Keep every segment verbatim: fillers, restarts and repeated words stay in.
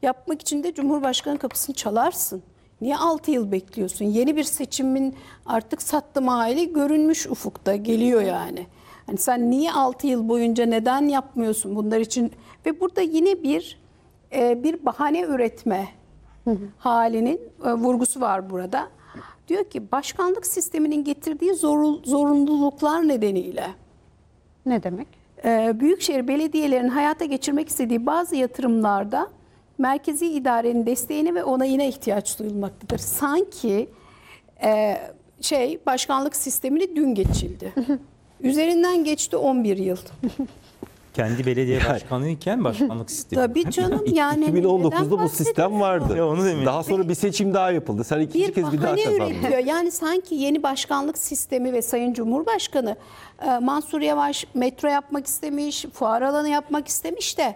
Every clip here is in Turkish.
yapmak için de Cumhurbaşkanı kapısını çalarsın. Niye altı yıl bekliyorsun? Yeni bir seçimin artık sattım hali görünmüş ufukta geliyor yani. Hani sen niye altı yıl boyunca neden yapmıyorsun bunlar için? Ve burada yine bir e, bir bahane üretme hı hı. halinin e, vurgusu var burada. Diyor ki başkanlık sisteminin getirdiği zor, zorunluluklar nedeniyle. Ne demek? E, Büyükşehir belediyelerinin hayata geçirmek istediği bazı yatırımlarda merkezi idarenin desteğine ve onayına ihtiyaç duyulmaktadır. Sanki e, şey başkanlık sistemini dün geçildi. Üzerinden geçti on bir yıl. Kendi belediye başkanıyken başkanlık sistemi. Tabii canım yani. iki bin on dokuzda bu sistem vardı. Ya onu demek. Daha sonra bir seçim daha yapıldı. Sen ikinci Bir kez bir daha bahane kazandın. üretiyor. Yani sanki yeni başkanlık sistemi ve Sayın Cumhurbaşkanı e, Mansur Yavaş metro yapmak istemiş, fuar alanı yapmak istemiş de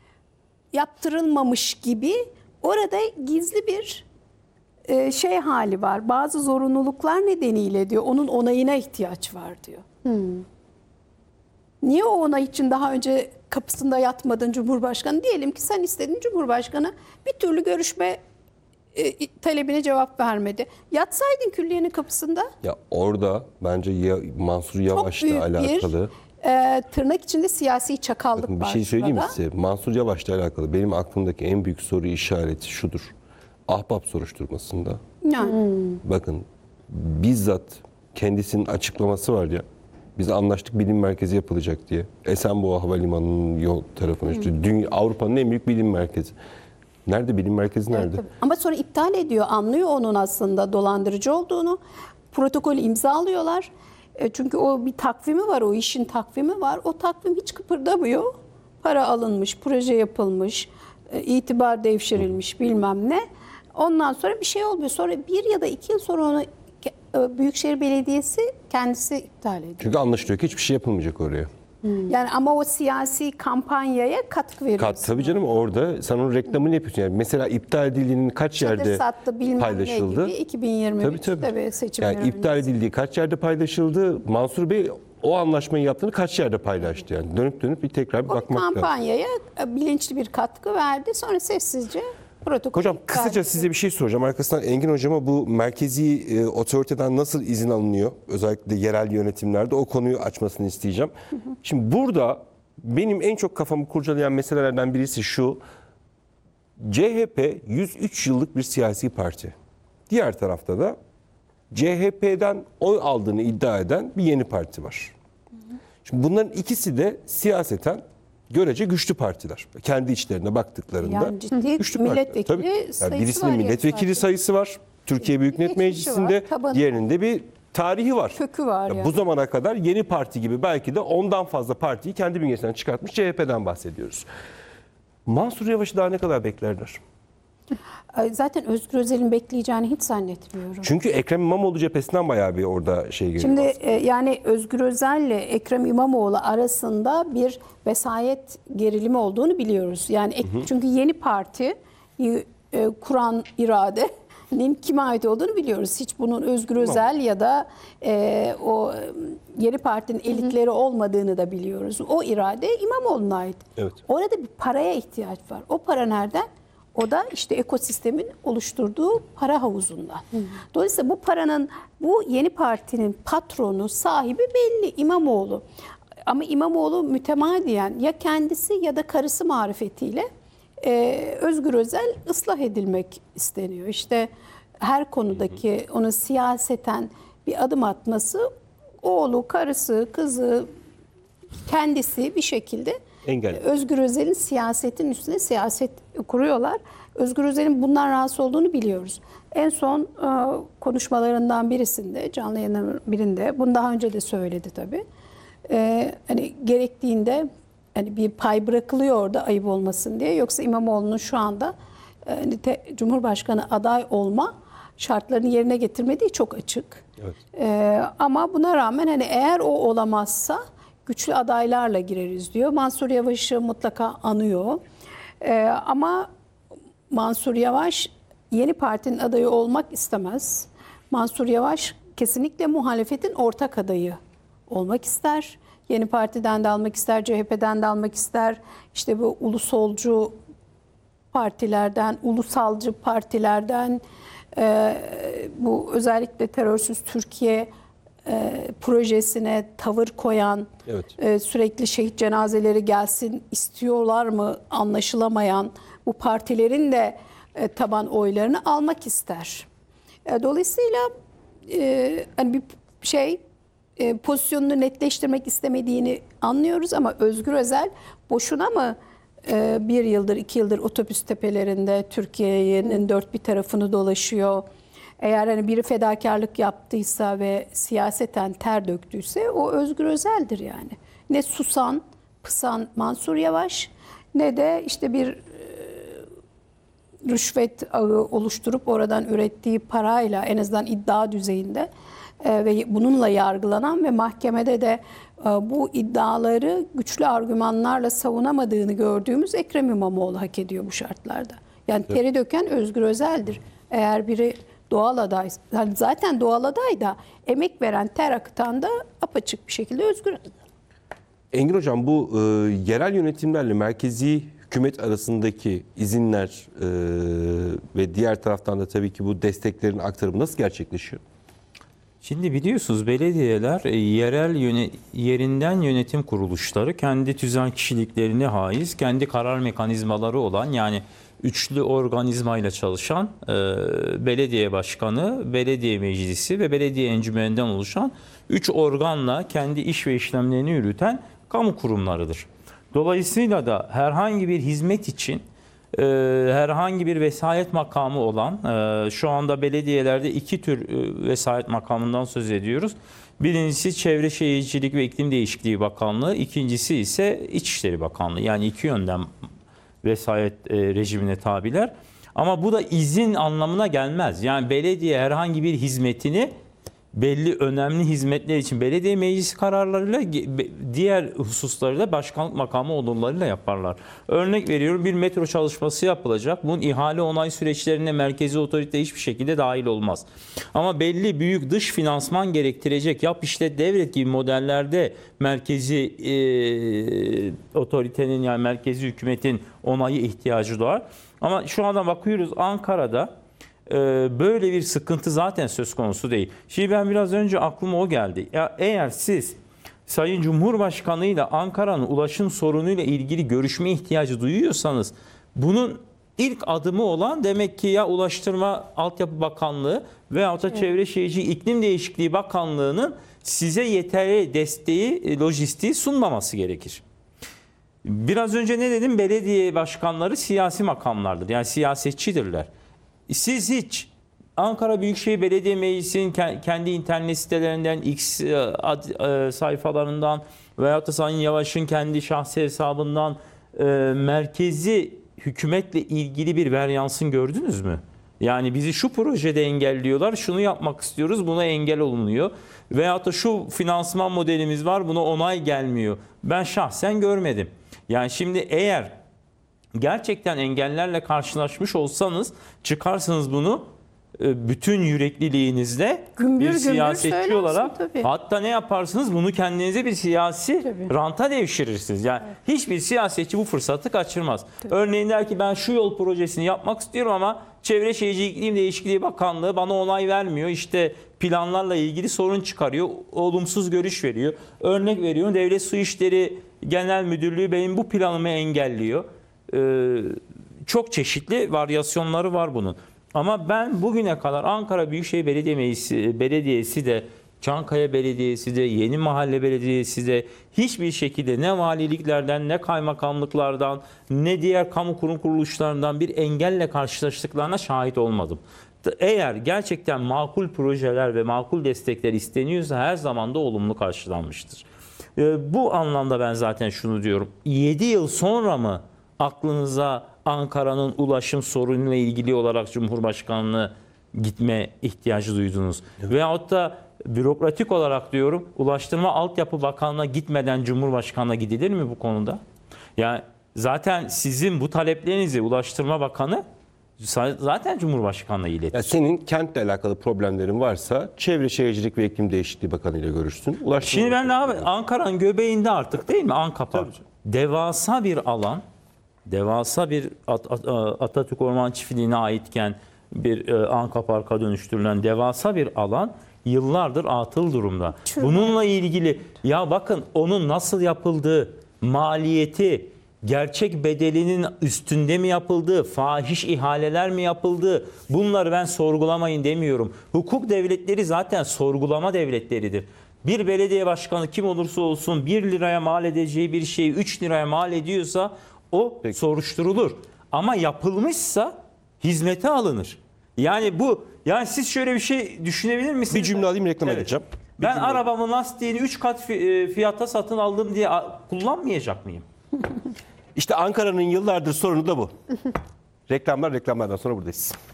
yaptırılmamış gibi orada gizli bir e, şey hali var. Bazı zorunluluklar nedeniyle diyor onun onayına ihtiyaç var diyor. Hmm. Niye o onay için daha önce kapısında yatmadın Cumhurbaşkanı? Diyelim ki sen istedin Cumhurbaşkanı bir türlü görüşme e, talebine cevap vermedi. Yatsaydın külliyenin kapısında. Ya orada bence ya, Mansur Yavaş'la alakalı. Bir, e, tırnak içinde siyasi çakallık Bakın, bir var. şey söyleyeyim mi şurada. size? Mansur Yavaş'la alakalı benim aklımdaki en büyük soru işareti şudur. Ahbap soruşturmasında. Yani. Hmm. Bakın bizzat kendisinin açıklaması var ya. Biz anlaştık bilim merkezi yapılacak diye. Esenboğa Havalimanı'nın yol tarafına işte. Dünya, Avrupa'nın en büyük bilim merkezi. Nerede bilim merkezi nerede? Evet, ama sonra iptal ediyor. Anlıyor onun aslında dolandırıcı olduğunu. Protokolü imzalıyorlar. E, çünkü o bir takvimi var. O işin takvimi var. O takvim hiç kıpırdamıyor. Para alınmış, proje yapılmış, e, itibar devşirilmiş bilmem ne. Ondan sonra bir şey olmuyor. Sonra bir ya da iki yıl sonra onu Büyükşehir Belediyesi kendisi iptal ediyor. Çünkü anlaşılıyor ki hiçbir şey yapılmayacak oraya. Hmm. Yani ama o siyasi kampanyaya katkı veriyorsun. Kat, tabii canım orada sen onun reklamını yapıyorsun. Yani mesela iptal edildiğinin kaç yerde sattı, bilmem paylaşıldı? Ne gibi iki bin yirmi üç tabii, tabii. tabii seçimler yani iptal öncesi. edildiği kaç yerde paylaşıldı? Mansur Bey o anlaşmayı yaptığını kaç yerde paylaştı? Yani dönüp dönüp bir tekrar bir o bakmak lazım. kampanyaya bilinçli bir katkı verdi. Sonra sessizce protokol. Hocam kısaca size bir şey soracağım. Arkasından Engin Hocama bu merkezi e, otoriteden nasıl izin alınıyor? Özellikle yerel yönetimlerde o konuyu açmasını isteyeceğim. Hı hı. Şimdi burada benim en çok kafamı kurcalayan meselelerden birisi şu. C H P yüz üç yıllık bir siyasi parti. Diğer tarafta da C H P'den oy aldığını iddia eden bir yeni parti var. Hı hı. Şimdi bunların ikisi de siyaseten görece güçlü partiler. Kendi içlerine baktıklarında yani ciddi güçlü milletvekili partiler. sayısı Yani birisinin var milletvekili yani sayısı var. Türkiye Büyük Millet Meclisi'nde, var, diğerinde bir tarihi var. Kökü var ya yani. Bu zamana kadar yeni parti gibi belki de ondan fazla partiyi kendi bünyesinden çıkartmış C H P'den bahsediyoruz. Mansur Yavaş'ı daha ne kadar beklerler? Zaten Özgür Özel'in bekleyeceğini hiç zannetmiyorum. Çünkü Ekrem İmamoğlu cephesinden bayağı bir orada şey geliyor. Şimdi e, yani Özgür Özel'le Ekrem İmamoğlu arasında bir vesayet gerilimi olduğunu biliyoruz. Yani hı hı. Çünkü yeni parti e, kuran iradenin kime ait olduğunu biliyoruz. Hiç bunun Özgür Özel ya da e, o yeni partinin elitleri hı hı. olmadığını da biliyoruz. O irade İmamoğlu'na ait. Evet. Orada bir paraya ihtiyaç var. O para nereden? O da işte ekosistemin oluşturduğu para havuzundan. Hı hı. Dolayısıyla bu paranın, bu yeni partinin patronu, sahibi belli İmamoğlu. Ama İmamoğlu mütemadiyen ya kendisi ya da karısı marifetiyle e, Özgür Özel ıslah edilmek isteniyor. İşte her konudaki onun siyaseten bir adım atması, oğlu, karısı, kızı, kendisi bir şekilde Engel. Özgür Özel'in siyasetin üstüne siyaset kuruyorlar. Özgür Özel'in bundan rahatsız olduğunu biliyoruz. En son e, konuşmalarından birisinde, canlı yayınların birinde, bunu daha önce de söyledi tabii. E, hani gerektiğinde hani bir pay bırakılıyor orada ayıp olmasın diye. Yoksa İmamoğlu'nun şu anda e, hani te, Cumhurbaşkanı aday olma şartlarını yerine getirmediği çok açık. Evet. E, ama buna rağmen hani eğer o olamazsa güçlü adaylarla gireriz diyor. Mansur Yavaş'ı mutlaka anıyor. Ee, ama Mansur Yavaş yeni partinin adayı olmak istemez. Mansur Yavaş kesinlikle muhalefetin ortak adayı olmak ister. Yeni Parti'den de almak ister, C H P'den de almak ister. İşte bu ulusolcu partilerden, ulusalcı partilerden, e, bu özellikle Terörsüz Türkiye e, projesine tavır koyan, Evet. e, sürekli şehit cenazeleri gelsin istiyorlar mı anlaşılamayan bu partilerin de e, taban oylarını almak ister. E, dolayısıyla e, hani bir şey e, pozisyonunu netleştirmek istemediğini anlıyoruz ama Özgür Özel boşuna mı e, bir yıldır iki yıldır otobüs tepelerinde Türkiye'nin dört bir tarafını dolaşıyor. Eğer hani biri fedakarlık yaptıysa ve siyaseten ter döktüyse o Özgür Özel'dir yani. Ne susan, pısan Mansur Yavaş ne de işte bir e, rüşvet ağı oluşturup oradan ürettiği parayla en azından iddia düzeyinde e, ve bununla yargılanan ve mahkemede de e, bu iddiaları güçlü argümanlarla savunamadığını gördüğümüz Ekrem İmamoğlu hak ediyor bu şartlarda. Yani teri döken Özgür Özel'dir. Eğer biri doğal aday, yani zaten doğal aday da emek veren, ter akıtan da apaçık bir şekilde Özgür Özel. Engin Hocam, bu e, yerel yönetimlerle merkezi hükümet arasındaki izinler e, ve diğer taraftan da tabii ki bu desteklerin aktarımı nasıl gerçekleşiyor? Şimdi biliyorsunuz belediyeler e, yerel yöne, yerinden yönetim kuruluşları kendi tüzel kişiliklerine haiz, kendi karar mekanizmaları olan yani üçlü organizmayla çalışan e, belediye başkanı, belediye meclisi ve belediye encümeninden oluşan üç organla kendi iş ve işlemlerini yürüten kamu kurumlarıdır. Dolayısıyla da herhangi bir hizmet için e, herhangi bir vesayet makamı olan, e, şu anda belediyelerde iki tür e, vesayet makamından söz ediyoruz. Birincisi Çevre Şehircilik ve İklim Değişikliği Bakanlığı, ikincisi ise İçişleri Bakanlığı. Yani iki yönden vesayet e, rejimine tabiler. Ama bu da izin anlamına gelmez. Yani belediye herhangi bir hizmetini belli önemli hizmetler için belediye meclisi kararlarıyla diğer hususları da başkanlık makamı onurlarıyla yaparlar. Örnek veriyorum, bir metro çalışması yapılacak. Bunun ihale onay süreçlerine merkezi otorite hiçbir şekilde dahil olmaz. Ama belli büyük dış finansman gerektirecek yap işlet devret gibi modellerde merkezi e, otoritenin yani merkezi hükümetin onayı ihtiyacı doğar. Ama şu anda bakıyoruz Ankara'da böyle bir sıkıntı zaten söz konusu değil. Şimdi ben biraz önce aklıma o geldi. Ya eğer siz Sayın Cumhurbaşkanı ile Ankara'nın ulaşım sorunuyla ilgili görüşme ihtiyacı duyuyorsanız bunun ilk adımı olan demek ki ya Ulaştırma Altyapı Bakanlığı veyahut da evet. Çevre Şehircilik İklim Değişikliği Bakanlığı'nın size yeterli desteği, lojistiği sunmaması gerekir. Biraz önce ne dedim? Belediye başkanları siyasi makamlardır. Yani siyasetçidirler. Siz hiç Ankara Büyükşehir Belediye Meclisi'nin kendi internet sitelerinden, X sayfalarından veyahut da Sayın Yavaş'ın kendi şahsi hesabından merkezi hükümetle ilgili bir varyansın gördünüz mü? Yani bizi şu projede engelliyorlar, şunu yapmak istiyoruz, buna engel olunuyor. Veyahut da şu finansman modelimiz var, buna onay gelmiyor. Ben şahsen görmedim. Yani şimdi eğer gerçekten engellerle karşılaşmış olsanız çıkarsınız bunu bütün yürekliliğinizle gümbür bir gümbür siyasetçi olarak tabii. Hatta ne yaparsınız? Bunu kendinize bir siyasi tabii. ranta devşirirsiniz. Yani evet. hiçbir siyasetçi bu fırsatı kaçırmaz. Tabii. Örneğin der ki ben şu yol projesini yapmak istiyorum ama Çevre Şehircilik İklim Değişikliği Bakanlığı bana onay vermiyor. İşte planlarla ilgili sorun çıkarıyor. Olumsuz görüş veriyor. Örnek veriyorum, Devlet Su İşleri Genel Müdürlüğü benim bu planımı engelliyor. Ee, çok çeşitli varyasyonları var bunun. Ama ben bugüne kadar Ankara Büyükşehir Belediye Meclisi, Belediyesi de, Çankaya Belediyesi de, Yeni Mahalle Belediyesi de hiçbir şekilde ne valiliklerden, ne kaymakamlıklardan, ne diğer kamu kurum kuruluşlarından bir engelle karşılaştıklarına şahit olmadım. Eğer gerçekten makul projeler ve makul destekler isteniyorsa her zaman da olumlu karşılanmıştır. Bu anlamda ben zaten şunu diyorum. yedi yıl sonra mı aklınıza Ankara'nın ulaşım sorunuyla ilgili olarak Cumhurbaşkanlığı gitme ihtiyacı duydunuz? Evet. Veyahut da bürokratik olarak diyorum, Ulaştırma Altyapı Bakanlığı'na gitmeden Cumhurbaşkanı'na gidilir mi bu konuda? Yani zaten sizin bu taleplerinizi Ulaştırma Bakanı zaten Cumhurbaşkanı'na iletir. Ya senin kentle alakalı problemlerin varsa Çevre Şehircilik ve İklim Değişikliği Bakanı ile görüşsün. Ulaştırma Şimdi ben de abi Ankara'nın göbeğinde artık değil mi? Ankapa. Devasa bir alan. devasa bir At- At- Atatürk Orman Çiftliği'ne aitken bir e, Anka Park'a dönüştürülen devasa bir alan yıllardır atıl durumda. Bununla ilgili ya bakın onun nasıl yapıldığı, maliyeti, gerçek bedelinin üstünde mi yapıldığı, fahiş ihaleler mi yapıldığı, bunları ben sorgulamayın demiyorum. Hukuk devletleri zaten sorgulama devletleridir. Bir belediye başkanı kim olursa olsun bir liraya mal edeceği bir şeyi üç liraya mal ediyorsa o Peki. soruşturulur. Ama yapılmışsa hizmete alınır. Yani bu, yani siz şöyle bir şey düşünebilir misiniz? Bir cümle alayım, reklama Evet. gideceğim. Bir Ben cümle- arabamın lastiğini üç kat fi- fiyata satın aldım diye a- kullanmayacak mıyım? İşte Ankara'nın yıllardır sorunu da bu. Reklamlar, reklamlardan sonra buradayız.